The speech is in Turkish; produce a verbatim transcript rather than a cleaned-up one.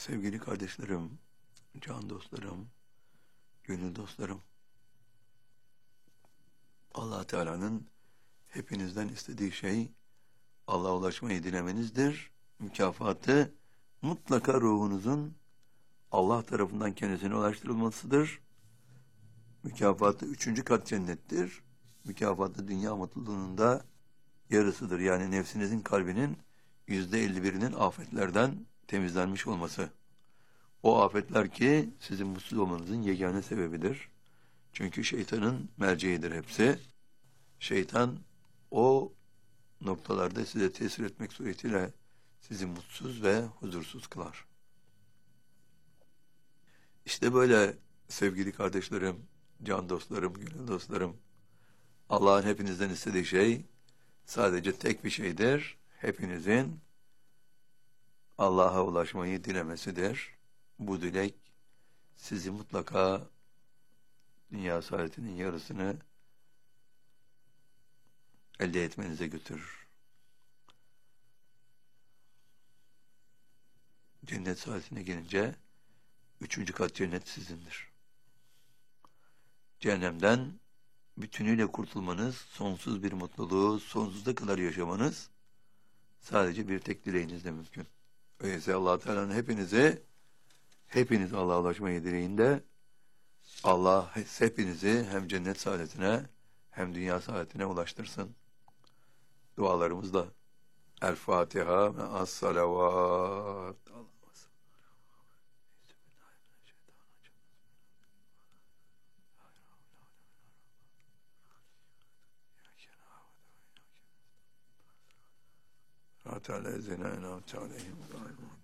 Sevgili kardeşlerim, can dostlarım, gönül dostlarım, Allah Teala'nın hepinizden istediği şey Allah'a ulaşmayı dilemenizdir. Mükafatı mutlaka ruhunuzun Allah tarafından kendisine ulaştırılmasıdır. Mükafatı üçüncü kat cennettir. Mükafatı dünya mutluluğunun da yarısıdır. Yani nefsinizin kalbinin yüzde elli birinin afetlerden temizlenmiş olması. O afetler ki sizin mutsuz olmanızın yegane sebebidir. Çünkü şeytanın merceğidir hepsi. Şeytan o noktalarda size tesir etmek suretiyle sizi mutsuz ve huzursuz kılar. İşte böyle sevgili kardeşlerim, can dostlarım, gönül dostlarım. Allah'ın hepinizden istediği şey sadece tek bir şeydir. Hepinizin Allah'a ulaşmayı dilemesidir. Bu dilek sizi mutlaka dünya saadetinin yarısını elde etmenize götürür. Cennet saadetine gelince üçüncü kat cennet sizindir. Cehennemden bütünüyle kurtulmanız, sonsuz bir mutluluğu sonsuza kadar yaşamanız sadece bir tek dileğinizle mümkün. Öyleyse Allah Teala'nın hepinizi, hepiniz Allah'a ulaşmayı dileğinde Allah hepinizi hem cennet saadetine hem dünya saadetine ulaştırsın. Dualarımızla El Fatiha ve As Salavat. Teala ezene enamte aleyhim.